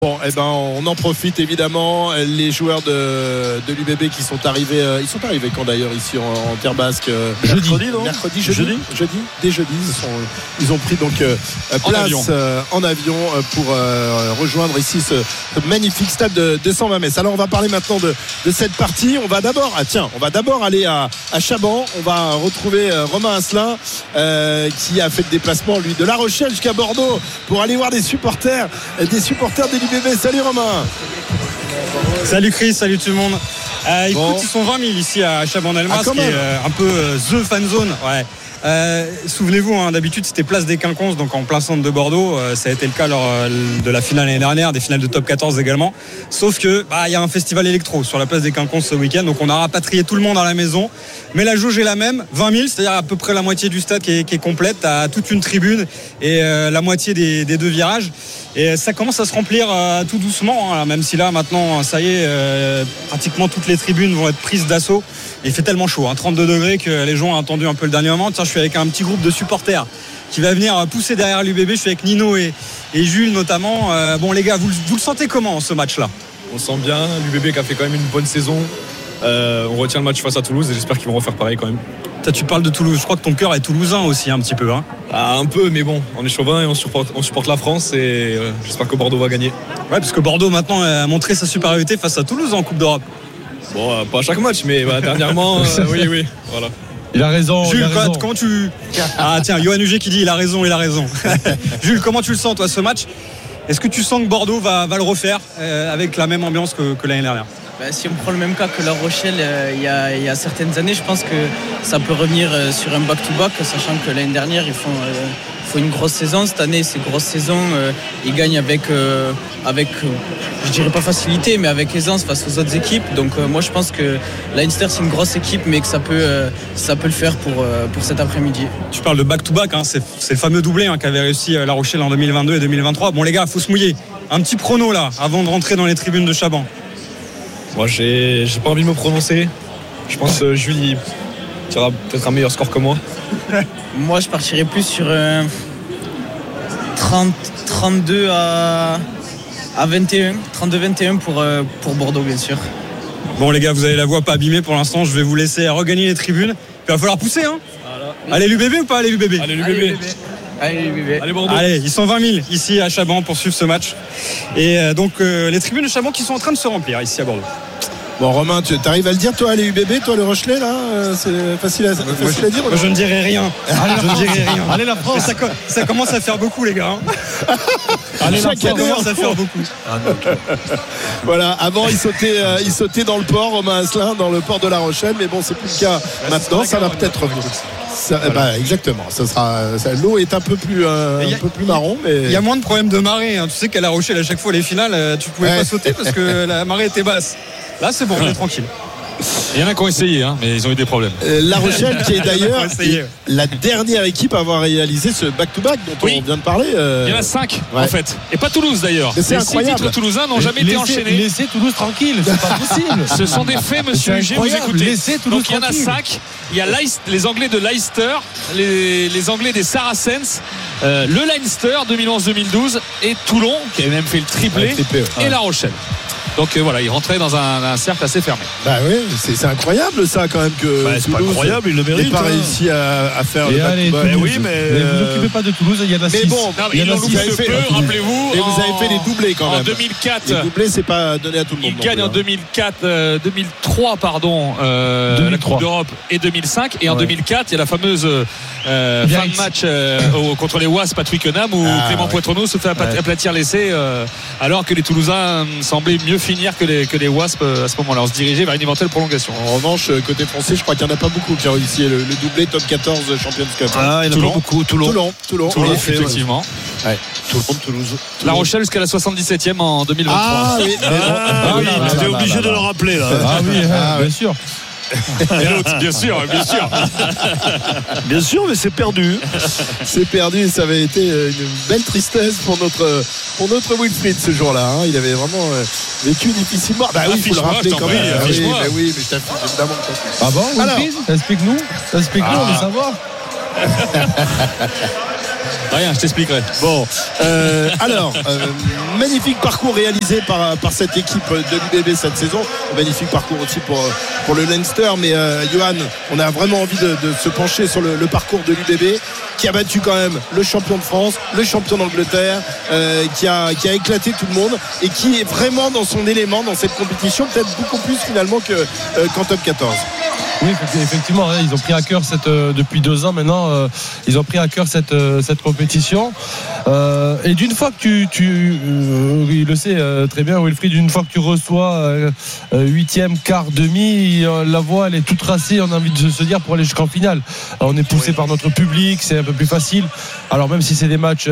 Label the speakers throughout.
Speaker 1: Bon, on en profite évidemment. Les joueurs de l'UBB qui sont arrivés, ils sont arrivés quand d'ailleurs ici en terre basque
Speaker 2: jeudi,
Speaker 1: jeudi. Dès jeudi, ils ont pris donc place en avion pour rejoindre ici ce magnifique stade de 120 Metz. Alors on va parler maintenant de cette partie. On va d'abord aller à Chaban. On va retrouver Romain Asselin qui a fait le déplacement lui de La Rochelle jusqu'à Bordeaux pour aller voir des supporters de l'UBB. Salut Romain.
Speaker 3: Salut Chris, salut tout le monde. Écoute, ils sont 20 000 ici à Chaban-Delmas, qui est un peu the fan zone. Ouais. Souvenez-vous, d'habitude c'était place des Quinconces, donc en plein centre de Bordeaux. Ça a été le cas lors de la finale l'année dernière, des finales de top 14 également. Sauf que y a un festival électro sur la place des Quinconces ce week-end, donc on a rapatrié tout le monde à la maison. Mais la jauge est la même, 20 000, c'est-à-dire à peu près la moitié du stade qui est complète. T'as toute une tribune et la moitié des deux virages. Et ça commence à se remplir tout doucement, même si là maintenant ça y est, pratiquement toutes les tribunes vont être prises d'assaut. Il fait tellement chaud, 32 degrés, que les gens ont attendu un peu le dernier moment. Tiens, je suis avec un petit groupe de supporters qui va venir pousser derrière l'UBB. Je suis avec Nino et Jules notamment. Bon les gars, vous le sentez comment ce match-là?
Speaker 4: On sent bien, l'UBB qui a fait quand même une bonne saison. On retient le match face à Toulouse et j'espère qu'ils vont refaire pareil quand même.
Speaker 3: Tu parles de Toulouse, je crois que ton cœur est toulousain aussi un petit peu.
Speaker 4: Un peu, mais bon, on est chauvin et on supporte la France et j'espère que Bordeaux va gagner.
Speaker 3: Ouais, parce que Bordeaux maintenant a montré sa supériorité face à Toulouse en Coupe d'Europe.
Speaker 4: Bon, pas à chaque match, mais dernièrement, oui, voilà.
Speaker 2: Il a raison.
Speaker 3: Jules, comment tu... Ah tiens, Johan Huget qui dit il a raison. Jules, comment tu le sens toi ce match? Est-ce que tu sens que Bordeaux va le refaire avec la même ambiance que l'année dernière?
Speaker 5: Si on prend le même cas que La Rochelle il y a certaines années, je pense que ça peut revenir sur un back-to-back, sachant que l'année dernière ils font une grosse saison. Cette année c'est une grosse saison, ils gagnent avec je dirais pas facilité, mais avec aisance face aux autres équipes. Donc moi je pense que Leinster c'est une grosse équipe, mais que ça peut le faire pour cet après-midi.
Speaker 3: Tu parles de back-to-back, c'est le fameux doublé qu'avait réussi La Rochelle en 2022 et 2023. Bon les gars, faut se mouiller. Un petit prono là avant de rentrer dans les tribunes de Chaban.
Speaker 4: Moi, j'ai pas envie de me prononcer. Je pense que Jules tirera peut-être un meilleur score que moi.
Speaker 5: Moi, je partirais plus sur 32 à 21. 32-21 pour Bordeaux, bien sûr.
Speaker 3: Bon, les gars, vous avez la voix pas abîmée pour l'instant. Je vais vous laisser regagner les tribunes. Il va falloir pousser. Voilà. Allez, l'UBB ou pas? Allez, l'UBB.
Speaker 4: Allez, Bordeaux.
Speaker 3: Allez, ils sont 20 000 ici à Chaban pour suivre ce match. Et donc, les tribunes de Chaban qui sont en train de se remplir ici à Bordeaux.
Speaker 1: Bon, Romain, tu arrives à le dire, toi, les UBB, toi, le Rochelet, là, c'est facile à dire.
Speaker 3: Moi, je ne dirai rien.
Speaker 2: Allez, la France.
Speaker 3: Ça commence à faire beaucoup, les gars.
Speaker 1: Allez,
Speaker 3: chaque année, ça commence à faire beaucoup.
Speaker 1: Voilà, avant, il sautait dans le port, Romain Asselin, dans le port de La Rochelle, mais bon, c'est plus le cas maintenant, ça va peut-être revenir. Exactement, l'eau est un peu plus marron, mais
Speaker 3: il y a moins de problèmes de marée. Tu sais qu'à La Rochelle, à chaque fois les finales, tu pouvais pas sauter parce que la marée était basse. Là, c'est bon, on est tranquille.
Speaker 2: Il y en a qui ont essayé, mais ils ont eu des problèmes.
Speaker 1: La Rochelle, qui est d'ailleurs la dernière équipe à avoir réalisé ce back-to-back dont on vient de parler.
Speaker 2: Il y en a 5 en fait. Et pas Toulouse d'ailleurs.
Speaker 1: C'est incroyable.
Speaker 2: 6 titres toulousains n'ont jamais été enchaînés.
Speaker 6: Laissez Toulouse tranquille, c'est pas possible.
Speaker 2: Ce sont des faits, monsieur Huget, vous écoutez.
Speaker 6: Laissez Toulouse
Speaker 2: Donc il y en a 5. Il y a les Anglais de Leicester, les Anglais des Saracens, le Leinster 2011-2012 et Toulon qui avait même fait le triplé, et La Rochelle. Donc voilà, il rentrait dans un cercle assez fermé.
Speaker 1: Bah oui, c'est incroyable ça quand même que
Speaker 6: c'est pas incroyable, il le mérite.
Speaker 1: Il n'a pas réussi à faire le back-to-back.
Speaker 6: Oui, mais vous occupez pas de Toulouse, il y en a 6.
Speaker 1: Mais bon,
Speaker 2: il en loupe ce peu, rappelez-vous.
Speaker 1: Et vous avez fait les doublés quand même.
Speaker 2: En 2004.
Speaker 1: Les doublés, c'est pas donné à tout le monde.
Speaker 2: Il gagne en 2003, la Coupe d'Europe et 2005. Et en 2004, il y a la fameuse fin de match contre les Wasps à Twickenham où Clément Poitrenaud se fait aplatir l'essai alors que les Toulousains semblaient mieux finir que les Wasps à ce moment-là. On se dirigeait vers une éventuelle prolongation.
Speaker 1: En revanche, côté français, je crois qu'il n'y en a pas beaucoup qui ont réussi le doublé top 14 Champions Cup.
Speaker 6: Il n'y en a pas beaucoup. Toulon,
Speaker 2: effectivement.
Speaker 1: Ouais.
Speaker 6: Toulouse.
Speaker 2: La Rochelle jusqu'à la 77e en 2023.
Speaker 6: Ah oui, tu es obligé de le rappeler là.
Speaker 2: Bien sûr. Et l'autre, bien sûr.
Speaker 6: Bien sûr, mais c'est perdu.
Speaker 1: C'est perdu et ça avait été une belle tristesse pour notre Wilfried ce jour-là. Il avait vraiment vécu difficilement. Bah oui, il faut le rappeler quand même. Oui, mais je t'affiche évidemment.
Speaker 6: Ah bon, Wilfried ? Explique-nous, on veut savoir.
Speaker 2: Rien, je t'expliquerai.
Speaker 1: Bon, alors, magnifique parcours réalisé par cette équipe de l'UBB cette saison. Magnifique parcours aussi pour le Leinster. Mais Johan, on a vraiment envie de se pencher sur le parcours de l'UBB, qui a battu quand même le champion de France, le champion d'Angleterre, qui a éclaté tout le monde et qui est vraiment dans son élément dans cette compétition, peut-être beaucoup plus finalement qu'en top 14.
Speaker 7: Oui, effectivement, ils ont pris à cœur depuis 2 ans maintenant, ils ont pris à cœur cette compétition. Et d'une fois que il le sait très bien, Wilfried, d'une fois que tu reçois 8e, quart, demi, la voie elle est toute tracée, on a envie de se dire pour aller jusqu'en finale. On est poussé par notre public, c'est un peu plus facile. Alors même si c'est des matchs...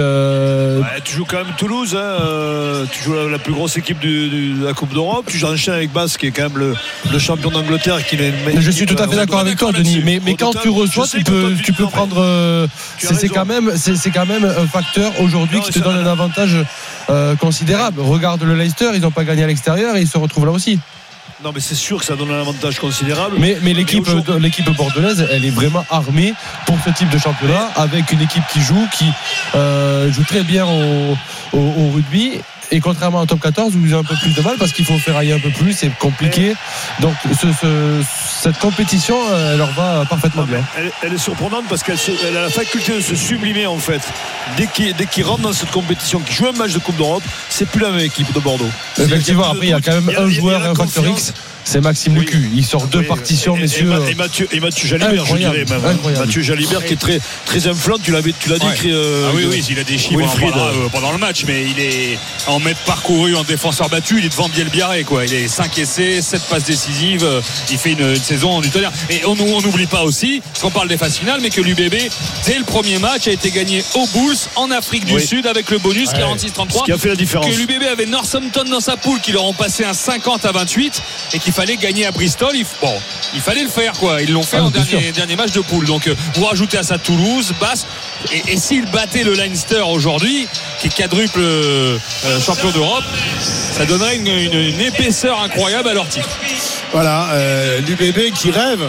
Speaker 6: tu joues quand même Toulouse, tu joues la plus grosse équipe de la Coupe d'Europe, tu enchaînes avec Basse qui est quand même le champion d'Angleterre qui est
Speaker 7: je suis tout à fait d'accord avec toi, Denis, mais quand tu reçois tu peux prendre c'est quand même un facteur aujourd'hui qui te donne un avantage considérable. Regarde le Leicester, ils n'ont pas gagné à l'extérieur et ils se retrouvent là aussi.
Speaker 6: Non, mais c'est sûr que ça donne un avantage considérable.
Speaker 7: Mais l'équipe bordelaise, elle est vraiment armée pour ce type de championnat, avec une équipe qui joue très bien au rugby. Et contrairement au top 14 où ils ont un peu plus de mal parce qu'il faut ferrailler un peu plus, c'est compliqué. Donc cette compétition, elle leur va parfaitement bien.
Speaker 6: Elle est surprenante parce qu'elle a la faculté de se sublimer en fait. Dès qu'ils rentrent dans cette compétition, qu'ils jouent un match de Coupe d'Europe, c'est plus la même équipe de Bordeaux.
Speaker 7: Effectivement, après il y a quand même un joueur et un facteur X. C'est Maxime Lucu. Il sort 2 partitions, messieurs.
Speaker 6: Et Mathieu Jalibert, je dirais même. Mathieu Jalibert qui est très, très influent. Tu l'as dit.
Speaker 2: Oui, il a des chiffres pendant le match, mais il est en mètres parcourus, en défenseur battu. Il est devant Biel Biarré, quoi. Il est 5 essais, 7 passes décisives. Il fait une saison en du tonnerre. Et on n'oublie pas aussi, parce qu'on parle des phases finales, mais que l'UBB, dès le premier match, a été gagné aux Bulls en Afrique du Sud avec le bonus 46-33.
Speaker 6: Ce qui a fait la différence.
Speaker 2: Que l'UBB avait Northampton dans sa poule, qui leur ont passé un 50-28 et qu'il fallait gagner à Bristol. Il fallait le faire, quoi. Ils l'ont fait en dernier match de poule. Donc vous rajoutez à ça Toulouse, Basse, et s'ils battaient le Leinster aujourd'hui, qui est quadruple champion d'Europe, ça donnerait une épaisseur incroyable à leur titre.
Speaker 1: Voilà, l'UBB qui rêve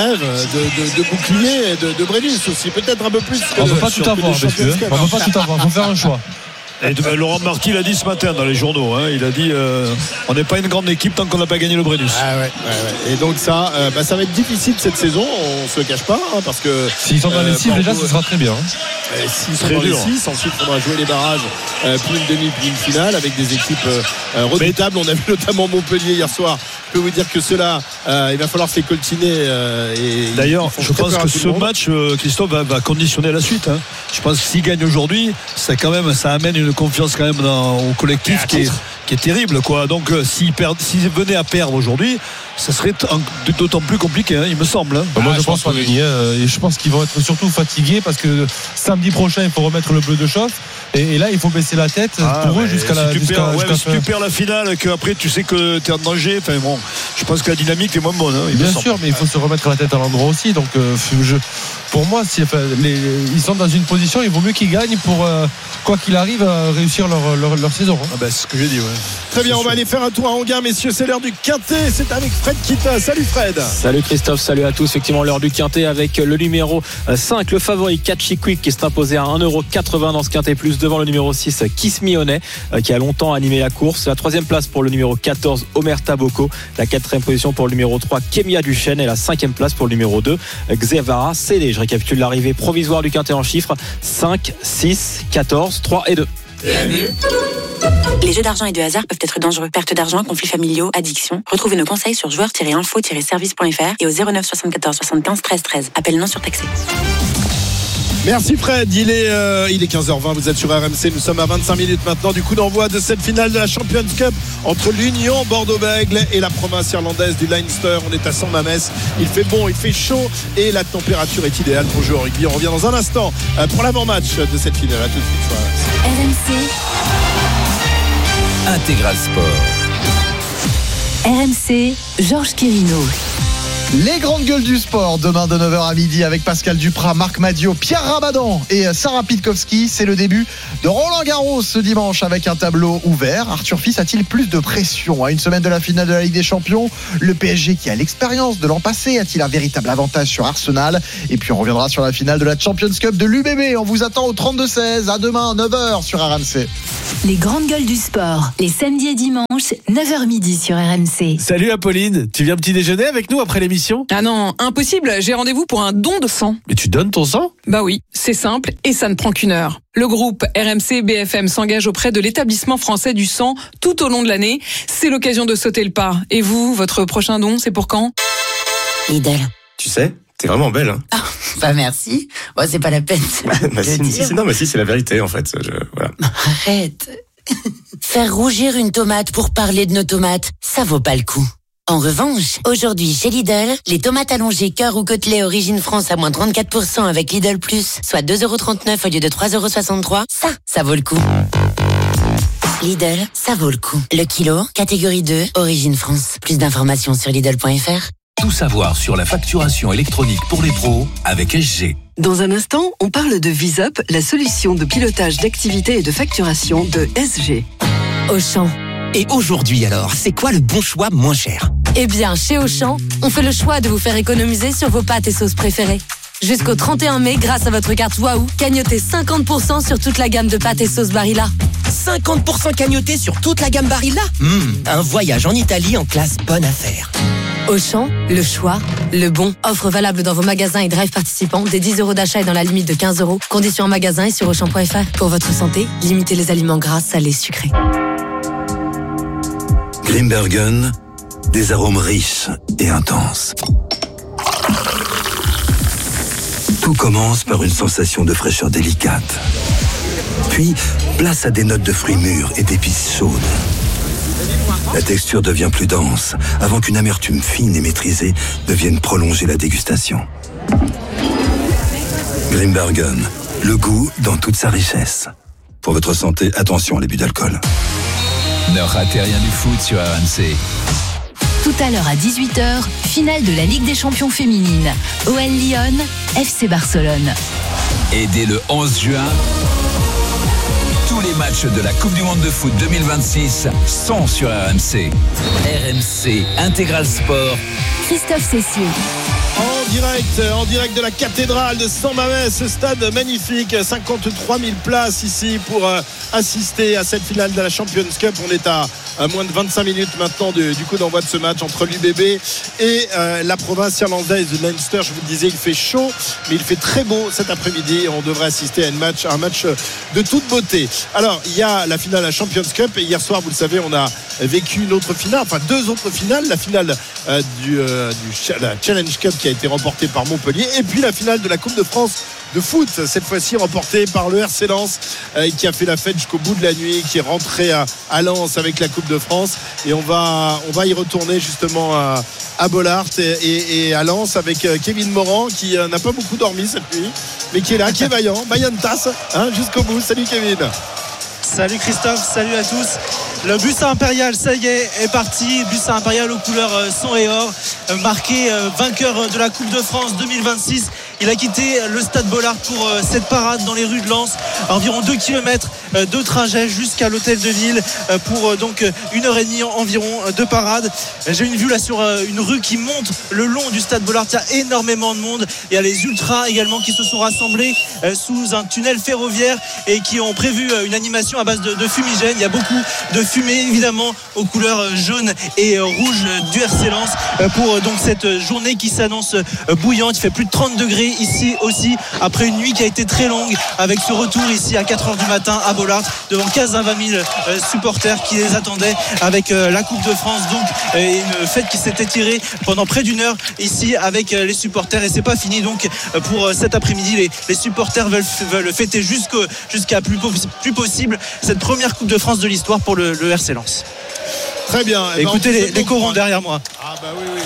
Speaker 1: de bouclier et de Brennus aussi, peut-être un peu plus.
Speaker 7: On ne peut pas tout avoir, messieurs. On ne peut pas tout avoir, il faut faire un choix.
Speaker 6: Et Laurent Marty l'a dit ce matin dans les journaux, il a dit on n'est pas une grande équipe tant qu'on n'a pas gagné le Brennus.
Speaker 1: Ouais. Et donc ça va être difficile cette saison, on se le cache pas, parce que
Speaker 7: s'ils sont dans les 6 déjà, ce sera très bien.
Speaker 1: S'ils sont dans les 6, ensuite il faudra jouer les barrages, puis une demi, puis une finale avec des équipes redoutables. On a vu notamment Montpellier hier soir. Je peux vous dire que ceux-là, il va falloir se les coltiner.
Speaker 6: D'ailleurs, je pense que ce match, Christophe, va conditionner la suite. Je pense que s'il gagne aujourd'hui, ça amène une confiance quand même au collectif qui est terrible, quoi. Donc s'ils venaient à perdre aujourd'hui, ça serait d'autant plus compliqué, il me semble.
Speaker 7: Moi je pense pas gagner, et je pense qu'ils vont être surtout fatigués parce que samedi prochain il faut remettre le bleu de chauffe et là il faut baisser la tête pour eux jusqu'à la
Speaker 6: si tu perds la finale, qu'après tu sais que tu es en danger, je pense que la dynamique est moins bonne,
Speaker 7: bien sûr, mais il faut se remettre la tête à l'endroit aussi. Donc pour moi ils sont dans une position, il vaut mieux qu'ils gagnent pour quoi qu'il arrive à réussir leur saison.
Speaker 6: C'est ce que j'ai dit.
Speaker 1: Très bien, on va aller faire un tour à Anguin, messieurs, c'est l'heure du Quintet, c'est avec Fred Kita. Salut Fred.
Speaker 8: Salut Christophe, salut à tous. Effectivement, l'heure du Quintet avec le numéro 5, le favori Catchy Quick, qui s'est imposé à 1,80€ dans ce Quintet plus, devant le numéro 6 Kiss Me Honey, qui a longtemps animé la course. La 3e place pour le numéro 14 Omer Taboko, la 4e position pour le numéro 3 Kemia Duchesne et la 5e place pour le numéro 2 Xevara CD. Je récapitule l'arrivée provisoire du Quintet en chiffres: 5, 6, 14, 3 et 2.
Speaker 9: Les jeux d'argent et de hasard peuvent être dangereux. Perte d'argent, conflits familiaux, addiction. Retrouvez nos conseils sur joueurs-info-service.fr et au 09 74 75 13 13. Appel non surtaxé.
Speaker 1: Merci Fred, il est 15h20, vous êtes sur RMC, nous sommes à 25 minutes maintenant du coup d'envoi de cette finale de la Champions Cup entre l'Union Bordeaux-Bègles et la province irlandaise du Leinster. On est à Saint-Mamès, il fait bon, il fait chaud et la température est idéale pour jouer au rugby. On revient dans un instant pour l'avant-match de cette finale. À tout de suite.
Speaker 10: RMC Intégral Sport.
Speaker 9: RMC, Georges Quérino.
Speaker 10: Les grandes gueules du sport, demain de 9h à midi avec Pascal Duprat, Marc Madiot, Pierre Rabadan et Sarah Pitkowski. C'est le début de Roland Garros ce dimanche avec un tableau ouvert. Arthur Fils a-t-il plus de pression à une semaine de la finale de la Ligue des Champions? Le PSG qui a l'expérience de l'an passé a-t-il un véritable avantage sur Arsenal? Et puis on reviendra sur la finale de la Champions Cup de l'UBB. On vous attend au 32-16. À demain 9h sur RMC.
Speaker 11: Les grandes gueules du sport, les samedis et dimanches 9h midi sur RMC.
Speaker 12: Salut Apolline, tu viens petit déjeuner avec nous après l'émission?
Speaker 13: Ah non, impossible, j'ai rendez-vous pour un don de sang.
Speaker 12: Mais tu donnes ton sang?
Speaker 13: Bah oui, c'est simple et ça ne prend qu'une heure. Le groupe RMC BFM s'engage auprès de l'établissement français du sang tout au long de l'année. C'est l'occasion de sauter le pas. Et vous, votre prochain don, c'est pour quand?
Speaker 14: Lidl.
Speaker 15: Tu sais, t'es vraiment belle, hein.
Speaker 14: Ah, bah merci. Bon, c'est pas la peine.
Speaker 15: Si, c'est la vérité, en fait. Voilà.
Speaker 14: Arrête. Faire rougir une tomate pour parler de nos tomates, ça vaut pas le coup. En revanche, aujourd'hui chez Lidl, les tomates allongées cœur ou côtelets origine France à moins 34% avec Lidl Plus, soit 2,39€ au lieu de 3,63€, ça vaut le coup. Lidl, ça vaut le coup. Le kilo, catégorie 2, origine France. Plus d'informations sur Lidl.fr.
Speaker 16: Tout savoir sur la facturation électronique pour les pros avec SG.
Speaker 17: Dans un instant, on parle de VisUp, la solution de pilotage d'activité et de facturation de SG.
Speaker 18: Auchan. Et aujourd'hui alors, c'est quoi le bon choix moins cher?
Speaker 19: Eh bien, chez Auchan, on fait le choix de vous faire économiser sur vos pâtes et sauces préférées. Jusqu'au 31 mai, grâce à votre carte Waouh, cagnotez 50% sur toute la gamme de pâtes et sauces Barilla.
Speaker 18: 50% cagnoté sur toute la gamme Barilla? Un voyage en Italie en classe bonne affaire.
Speaker 19: Auchan, le choix, le bon. Offre valable dans vos magasins et drive participants. Des 10€ d'achat et dans la limite de 15€. Conditions en magasin et sur Auchan.fr. Pour votre santé, limitez les aliments gras, salés, sucrés.
Speaker 20: Grimbergen, des arômes riches et intenses. Tout commence par une sensation de fraîcheur délicate. Puis, place à des notes de fruits mûrs et d'épices chaudes. La texture devient plus dense, avant qu'une amertume fine et maîtrisée ne vienne prolonger la dégustation. Grimbergen, le goût dans toute sa richesse. Pour votre santé, attention à l'abus d'alcool.
Speaker 16: Ne ratez rien du foot sur RMC.
Speaker 11: Tout à l'heure à 18h, finale de la Ligue des Champions féminine. OL Lyon, FC Barcelone.
Speaker 16: Et dès le 11 juin, tous les matchs de la Coupe du Monde de foot 2026 sont sur RMC. RMC Intégral Sport.
Speaker 11: Christophe Cessieux.
Speaker 1: En direct de la cathédrale de San Mamés, ce stade magnifique, 53 000 places ici pour assister à cette finale de la Champions Cup. On est à moins de 25 minutes maintenant du coup d'envoi de ce match entre l'UBB et la province irlandaise de Leinster. Je vous le disais, il fait chaud, mais il fait très beau cet après-midi. On devrait assister à un match de toute beauté. Alors, il y a la finale de la Champions Cup et hier soir, vous le savez, on a vécu une autre finale, enfin deux autres finales. La finale la Challenge Cup qui a été remportée par Montpellier et puis la finale de la Coupe de France de foot, cette fois-ci remportée par le RC Lens qui a fait la fête jusqu'au bout de la nuit, qui est rentré à Lens avec la Coupe de France, et on va y retourner justement à Bollaert et à Lens avec Kevin Morand qui n'a pas beaucoup dormi cette nuit mais qui est là, qui est vaillant, Mayantas jusqu'au bout. Salut Kevin.
Speaker 21: Salut Christophe, salut à tous. Le bus impérial, ça y est parti. Bus impérial aux couleurs sang et or, marqué vainqueur de la Coupe de France 2026. Il a quitté le stade Bollaert pour cette parade dans les rues de Lens. Environ 2 km de trajet jusqu'à l'hôtel de ville pour donc 1h30 environ de parade. J'ai une vue là sur une rue qui monte le long du stade Bollaert. Il y a énormément de monde. Il y a les ultras également qui se sont rassemblés sous un tunnel ferroviaire et qui ont prévu une animation à base de fumigène. Il y a beaucoup de fumée évidemment aux couleurs jaune et rouge du RC Lens pour donc cette journée qui s'annonce bouillante. Il fait plus de 30 degrés ici aussi après une nuit qui a été très longue avec ce retour ici à 4h du matin à Bollaert devant 15 à 20 000 supporters qui les attendaient avec la Coupe de France, donc une fête qui s'est étirée pendant près d'une heure ici avec les supporters, et c'est pas fini donc pour cet après-midi. Les supporters veulent fêter jusqu'à plus possible cette première Coupe de France de l'histoire pour le RC Lens.
Speaker 1: Très bien.
Speaker 21: Écoutez les corons derrière moi.
Speaker 1: Ah bah oui.